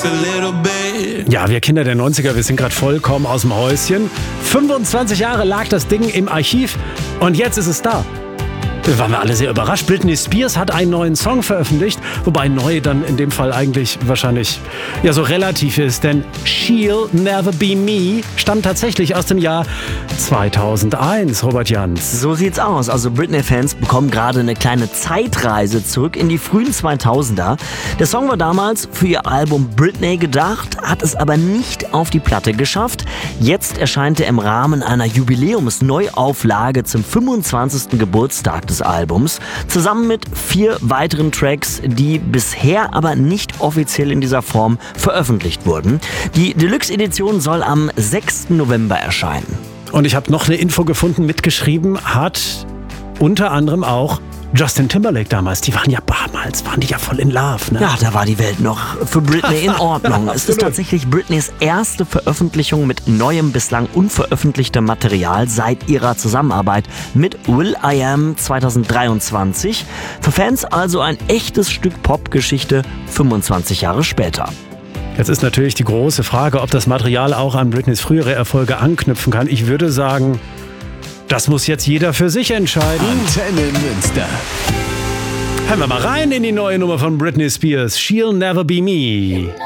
just a little bit. Ja, wir Kinder der 90er, wir sind gerade vollkommen aus dem Häuschen. 25 Jahre lag das Ding im Archiv und jetzt ist es da. Da waren wir alle sehr überrascht. Britney Spears hat einen neuen Song veröffentlicht, wobei neu dann in dem Fall eigentlich wahrscheinlich ja so relativ ist, denn She'll Never Be Me stammt tatsächlich aus dem Jahr 2001, Robert Jans. So sieht's aus. Also Britney-Fans bekommen gerade eine kleine Zeitreise zurück in die frühen 2000er. Der Song war damals für ihr Album Britney gedacht, hat es aber nicht auf die Platte geschafft. Jetzt erscheint er im Rahmen einer Jubiläumsneuauflage zum 25. Geburtstag des Albums, zusammen mit 4 weiteren Tracks, die bisher aber nicht offiziell in dieser Form veröffentlicht wurden. Die Deluxe-Edition soll am 6. November erscheinen. Und ich habe noch eine Info gefunden, mitgeschrieben hat unter anderem auch Justin Timberlake damals. Die waren ja voll in Love. Ne? Ja, da war die Welt noch für Britney in Ordnung. Es ist tatsächlich Britneys erste Veröffentlichung mit neuem, bislang unveröffentlichtem Material seit ihrer Zusammenarbeit mit will.i.am 2023. Für Fans also ein echtes Stück Popgeschichte 25 Jahre später. Jetzt ist natürlich die große Frage, ob das Material auch an Britneys frühere Erfolge anknüpfen kann. Ich würde sagen, das muss jetzt jeder für sich entscheiden. Antenne Münster. Hören wir mal rein in die neue Nummer von Britney Spears, She'll Never Be Me.